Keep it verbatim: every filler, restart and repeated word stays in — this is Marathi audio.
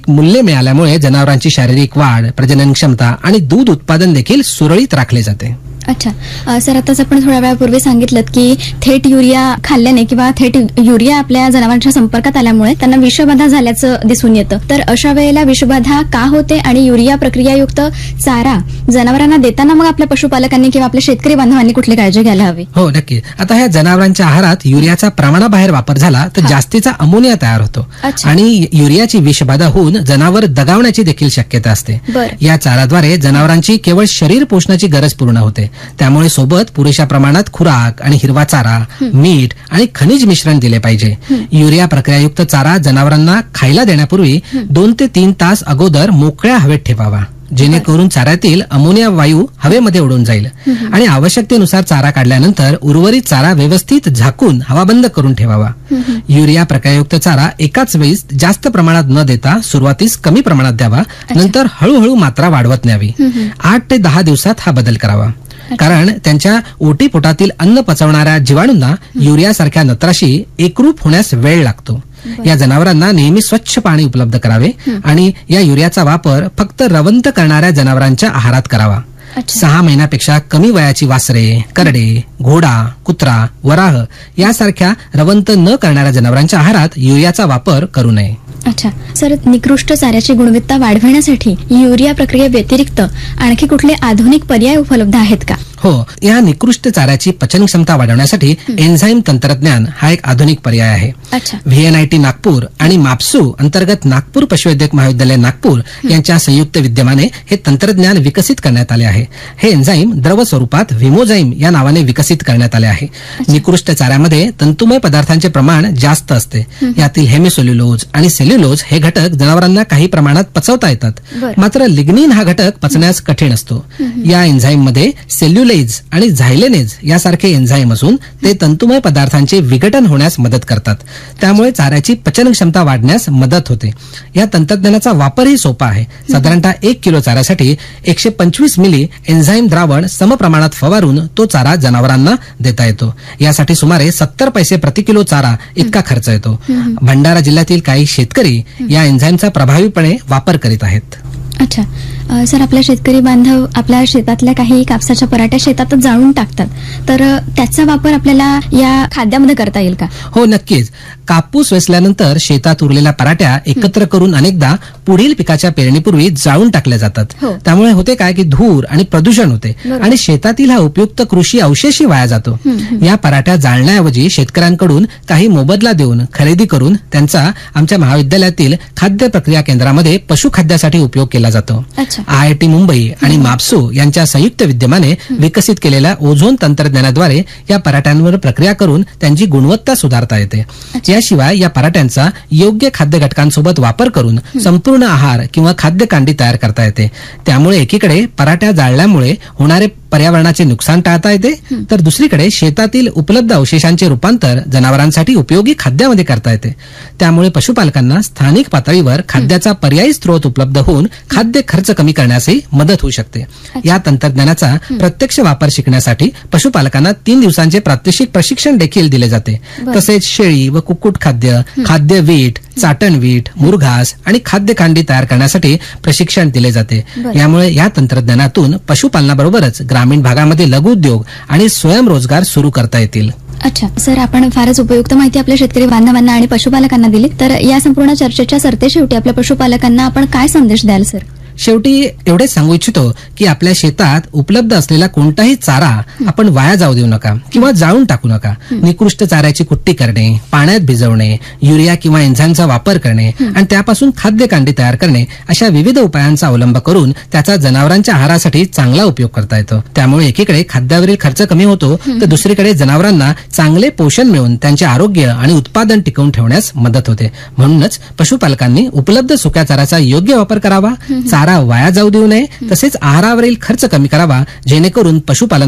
अधिक मूल्य मिळाल्यामुळे जनावरांची शारीरिक वाढ, प्रजनन क्षमता आणि दूध उत्पादन देखील सुरळीत राखले जाते. अच्छा अ, सर आताच आपण थोड्या वेळापूर्वी सांगितलं की थेट युरिया खाल्ल्याने किंवा थेट युरिया आपल्या जनावरांच्या संपर्कात आल्यामुळे त्यांना विषबाधा झाल्याचं दिसून येतं. तर अशा वेळेला विषबाधा का होते आणि युरिया प्रक्रियायुक्त चारा जनावरांना देताना मग आपल्या पशुपालकांनी किंवा आपल्या शेतकरी बांधवांनी कुठली काळजी घ्यायला हवी? हो नक्की. आता ह्या जनावरांच्या आहारात युरियाचा प्रमाणाबाहेर वापर झाला तर जास्तीचा अमोनिया तयार होतो आणि युरियाची विषबाधा होऊन जनावर दगावण्याची देखील शक्यता असते. या चाराद्वारे जनावरांची केवळ शरीर पोषणाची गरज पूर्ण होते. त्यामुळे सोबत पुरेशा प्रमाणात खुराक आणि हिरवा चारा, मीठ आणि खनिज मिश्रण दिले पाहिजे. युरिया प्रक्रियायुक्त चारा जनावरांना खायला देण्यापूर्वी दोन ते तीन तास अगोदर मोकळ्या हवेत ठेवावा, जेणेकरून चाऱ्यातील अमोनिया वायू हवेमध्ये उडून जाईल. आणि आवश्यकतेनुसार चारा काढल्यानंतर उर्वरित चारा व्यवस्थित झाकून हवाबंद करून ठेवावा. युरिया प्रक्रियायुक्त चारा एकाच वेळी जास्त प्रमाणात न देता सुरुवातीस कमी प्रमाणात द्यावा, नंतर हळूहळू मात्रा वाढवत न्यावी. आठ ते दहा दिवसात हा बदल करावा, कारण त्यांच्या ओटीपोटातील अन्न पचवणाऱ्या जीवाणूंना युरियासारख्या नत्राशी एकरूप होण्यास वेळ लागतो. या जनावरांना नेहमी स्वच्छ पाणी उपलब्ध करावे आणि या युरियाचा वापर फक्त रवंथ करणाऱ्या जनावरांच्या आहारात करावा. सहा महिन्यापेक्षा कमी वयाची वासरे, करडे, घोडा, कुत्रा, वराह यासारख्या रवंथ न करणाऱ्या जनावरांच्या आहारात युरियाचा वापर करू नये. अच्छा सर, निकृष्ट चाऱ्याची गुणवत्ता वाढवण्यासाठी युरिया प्रक्रिये व्यतिरिक्त आणखी कुठले आधुनिक पर्याय उपलब्ध आहेत का? हो, या निकृष्ट चाऱ्याची पचन क्षमता वाढवण्यासाठी एन्झाईम तंत्रज्ञान हा एक आधुनिक पर्याय आहे. व्हीएनआयटी नागपूर आणि माप्सू अंतर्गत नागपूर पशुवैद्यक महाविद्यालय नागपूर यांच्या संयुक्त विद्यमाने हे तंत्रज्ञान विकसित करण्यात आले आहे. हे एन्झाईम द्रव स्वरूपात व्हिमोझाईम या नावाने विकसित करण्यात आले आहे. निकृष्ट चाऱ्यामध्ये तंतुमय पदार्थांचे प्रमाण जास्त असते. यातील हेमिसोल्युलोज आणि सेल्युलोज हे घटक जनावरांना काही प्रमाणात पचवता येतात, मात्र लिग्निन हा घटक पचण्यास कठीण असतो. या एन्झाईम मध्ये सेल्युलोज आणि झायलेनेज यासारखे एन्झाईम असून ते तंतुमय पदार्थांचे विघटन होण्यास मदत करतात. त्यामुळे चाऱ्याची पचन क्षमता वाढण्यास मदत होते. या तंत्रज्ञानाचा वापरही सोपा आहे. साधारणतः एक किलो चाऱ्यासाठी एकशे पंचवीस मिली एन्झाईम द्रावण समप्रमाणात फवारून तो चारा जनावरांना देता येतो. यासाठी सुमारे सत्तर पैसे प्रति किलो चारा इतका खर्च येतो. भंडारा जिल्ह्यातील काही शेतकरी या एन्झाईमचा प्रभावीपणे वापर करीत आहेत. अच्छा सर, आपल्या शेतकरी बांधव आपल्या शेतातल्या काही कापसाच्या पराठ्या शेतातच जाळून टाकतात, तर त्याचा वापर आपल्याला या खाद्यामध्ये करता येईल का? हो नक्कीच. कापूस वेचल्यानंतर शेतात उरलेल्या पराठ्या एकत्र करून अनेकदा पुढील पिकाच्या पेरणीपूर्वी जाळून टाकल्या जातात. त्यामुळे होते काय की धूर आणि प्रदूषण होते आणि शेतातील हा उपयुक्त कृषी अवशेषही वाया जातो. या पराठ्या जाळण्याऐवजी शेतकऱ्यांकडून काही मोबदला देऊन खरेदी करून त्यांचा आमच्या महाविद्यालयातील खाद्य प्रक्रिया केंद्रामध्ये पशुखाद्यासाठी उपयोग केला जातो. आयआयटी मुंबई आणि माप्सू यांच्या संयुक्त विद्यमाने विकसित केलेल्या ओझोन तंत्रज्ञानाद्वारे या पराठ्यांवर प्रक्रिया करून त्यांची गुणवत्ता सुधारता येते. याशिवाय या पराठ्यांचा योग्य खाद्य घटकांसोबत वापर करून संपूर्ण आहार किंवा खाद्य कांडी तयार करता येते. त्यामुळे एकीकडे पराठ्या जाळल्यामुळे होणारे पर्यावरणाचे नुकसान टाळता येते, तर दुसरीकडे शेतातील उपलब्ध अवशेषांचे रूपांतर जनावरांसाठी उपयोगी खाद्यामध्ये करता येते. त्यामुळे पशुपालकांना स्थानिक पातळीवर खाद्याचा पर्यायी स्रोत उपलब्ध होऊन खाद्य खर्च कमी करण्यासही मदत होऊ शकते. या तंत्रज्ञानाचा प्रत्यक्ष वापर शिकण्यासाठी पशुपालकांना तीन दिवसांचे प्रात्यक्षिक प्रशिक्षण देखील दिले जाते. तसेच शेळी व कुक्कुट खाद्य, खाद्य वीट, चाटण वीट, मुरघास आणि खाद्य कांडी तयार करण्यासाठी प्रशिक्षण दिले जाते. यामुळे या तंत्रज्ञानातून पशुपालनाबरोबरच ग्रामीण भागामध्ये लघुउद्योग आणि स्वयंरोजगार सुरू करता येतील. अच्छा सर, आपण फारच उपयुक्त माहिती आपल्या शेतकरी बांधवांना आणि पशुपालकांना दिली. तर या संपूर्ण चर्चेच्या सरतेशेवटी आपल्या पशुपालकांना आपण काय संदेश द्याल सर? शेवटी एवढेच सांगू इच्छितो की आपल्या शेतात उपलब्ध असलेला कोणताही चारा आपण वाया जाऊ देऊ नका किंवा जाळून टाकू नका. निकृष्ट चाऱ्याची कुट्टी करणे, पाण्यात भिजवणे, युरिया किंवा एन्झाईमचा वापर करणे आणि त्यापासून खाद्य कांडी तयार करणे अशा विविध उपायांचा अवलंब करून त्याचा जनावरांच्या आहारासाठी चांगला उपयोग करता येतो. त्यामुळे एकीकडे खाद्यावरील खर्च कमी होतो, तर दुसरीकडे जनावरांना चांगले पोषण मिळून त्यांचे आरोग्य आणि उत्पादन टिकवून ठेवण्यास मदत होते. म्हणूनच पशुपालकांनी उपलब्ध सुक्या चाऱ्याचा योग्य वापर करावा, चारा वाया जाऊ देऊ नये, तसेच आहारावरील खर्च कमी करावा, जेणेकरून पशुपालन